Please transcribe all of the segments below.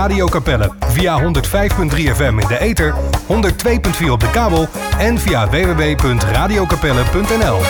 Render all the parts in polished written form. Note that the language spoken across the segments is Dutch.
Radio Capelle. Via 105.3 FM in de ether, 102.4 op de kabel en via www.radiocapelle.nl.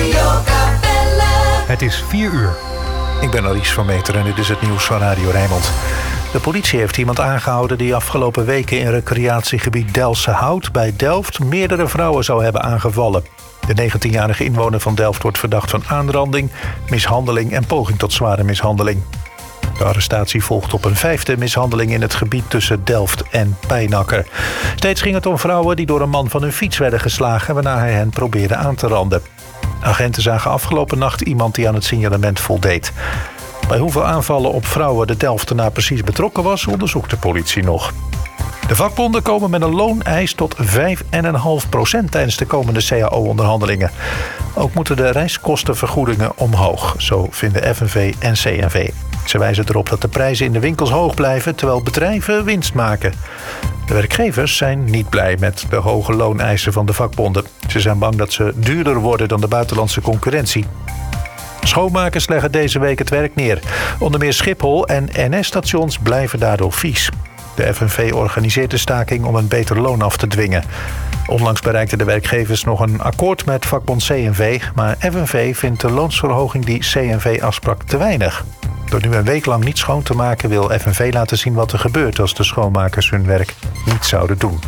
Het is 4 uur. Ik ben Aries van Meter en dit is het nieuws van Radio Rijnmond. De politie heeft iemand aangehouden die afgelopen weken in recreatiegebied Delse Hout bij Delft meerdere vrouwen zou hebben aangevallen. De 19-jarige inwoner van Delft wordt verdacht van aanranding, mishandeling en poging tot zware mishandeling. De arrestatie volgt op een 5e mishandeling in het gebied tussen Delft en Pijnacker. Steeds ging het om vrouwen die door een man van hun fiets werden geslagen, waarna hij hen probeerde aan te randen. Agenten zagen afgelopen nacht iemand die aan het signalement voldeed. Bij hoeveel aanvallen op vrouwen de Delftenaar precies betrokken was, onderzoekt de politie nog. De vakbonden komen met een looneis tot 5,5% tijdens de komende CAO-onderhandelingen. Ook moeten de reiskostenvergoedingen omhoog, zo vinden FNV en CNV. Ze wijzen erop dat de prijzen in de winkels hoog blijven, terwijl bedrijven winst maken. De werkgevers zijn niet blij met de hoge looneisen van de vakbonden. Ze zijn bang dat ze duurder worden dan de buitenlandse concurrentie. Schoonmakers leggen deze week het werk neer. Onder meer Schiphol en NS-stations blijven daardoor vies. De FNV organiseert de staking om een beter loon af te dwingen. Onlangs bereikten de werkgevers nog een akkoord met vakbond CNV... maar FNV vindt de loonsverhoging die CNV afsprak te weinig. Door nu een week lang niet schoon te maken wil FNV laten zien wat er gebeurt als de schoonmakers hun werk niet zouden doen.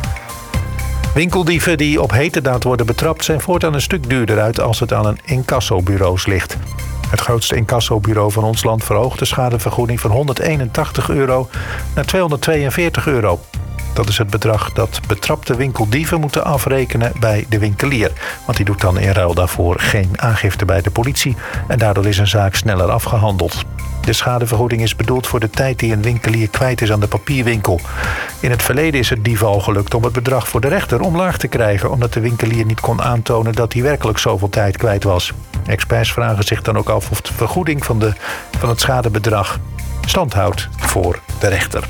Winkeldieven die op heterdaad worden betrapt zijn voortaan een stuk duurder uit als het aan een incassobureaus ligt. Het grootste incassobureau van ons land verhoogt de schadevergoeding van €181 naar €242. Dat is het bedrag dat betrapte winkeldieven moeten afrekenen bij de winkelier. Want die doet dan in ruil daarvoor geen aangifte bij de politie en daardoor is een zaak sneller afgehandeld. De schadevergoeding is bedoeld voor de tijd die een winkelier kwijt is aan de papierwinkel. In het verleden is het dieven al gelukt om het bedrag voor de rechter omlaag te krijgen, omdat de winkelier niet kon aantonen dat hij werkelijk zoveel tijd kwijt was. Experts vragen zich dan ook af of de vergoeding van het schadebedrag stand houdt voor de rechter.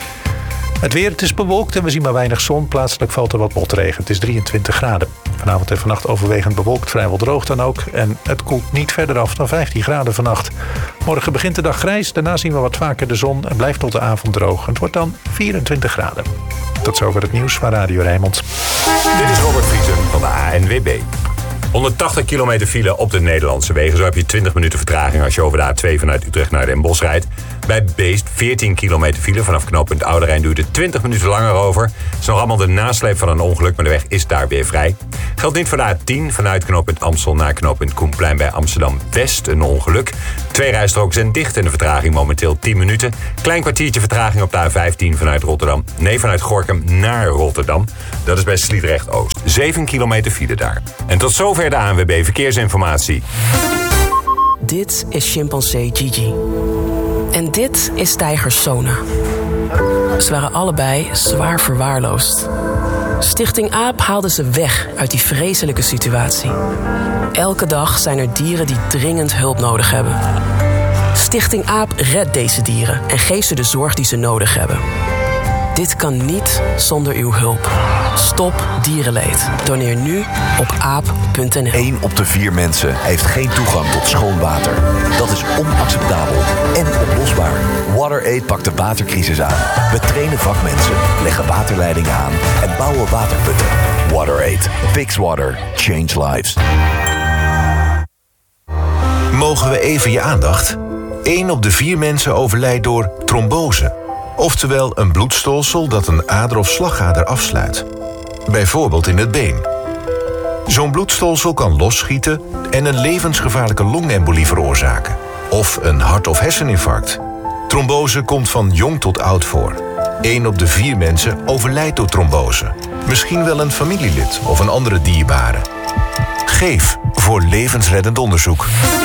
Het weer, het is bewolkt en we zien maar weinig zon. Plaatselijk valt er wat motregen. Het is 23 graden. Vanavond en vannacht overwegend bewolkt, vrijwel droog dan ook. En het koelt niet verder af dan 15 graden vannacht. Morgen begint de dag grijs, daarna zien we wat vaker de zon en blijft tot de avond droog. Het wordt dan 24 graden. Tot zover het nieuws van Radio Rijnmond. Dit is Robert Vriesen van de ANWB. 180 kilometer file op de Nederlandse wegen. Zo heb je 20 minuten vertraging als je over de A2 vanuit Utrecht naar Den Bosch rijdt. Bij Beest 14 kilometer file. Vanaf knooppunt Oude Rijn duurt het 20 minuten langer over. Het is nog allemaal de nasleep van een ongeluk, maar de weg is daar weer vrij. Geldt niet voor de A10 vanuit knooppunt Amstel naar knooppunt Koenplein bij Amsterdam-West. Een ongeluk. 2 rijstroken zijn dicht en de vertraging momenteel 10 minuten. Klein kwartiertje vertraging op de A15 vanuit Gorinchem naar Rotterdam. Dat is bij Sliedrecht-Oost. 7 kilometer file daar. En tot zover de ANWB Verkeersinformatie. Dit is chimpansee Gigi. En dit is tijger Sona. Ze waren allebei zwaar verwaarloosd. Stichting AAP haalde ze weg uit die vreselijke situatie. Elke dag zijn er dieren die dringend hulp nodig hebben. Stichting AAP redt deze dieren en geeft ze de zorg die ze nodig hebben. Dit kan niet zonder uw hulp. Stop dierenleed. Doneer nu op aap.nl. 1 op de 4 mensen heeft geen toegang tot schoon water. Dat is onacceptabel en oplosbaar. WaterAid pakt de watercrisis aan. We trainen vakmensen, leggen waterleidingen aan en bouwen waterputten. WaterAid. Fix water. Change lives. Mogen we even je aandacht? 1 op de 4 mensen overlijdt door trombose. Oftewel een bloedstolsel dat een ader of slagader afsluit. Bijvoorbeeld in het been. Zo'n bloedstolsel kan losschieten en een levensgevaarlijke longembolie veroorzaken. Of een hart- of herseninfarct. Trombose komt van jong tot oud voor. 1 op de 4 mensen overlijdt door trombose. Misschien wel een familielid of een andere dierbare. Geef voor levensreddend onderzoek.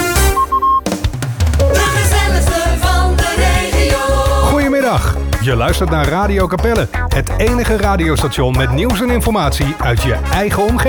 Goedemiddag, je luistert naar Radio Capelle. Het enige radiostation met nieuws en informatie uit je eigen omgeving.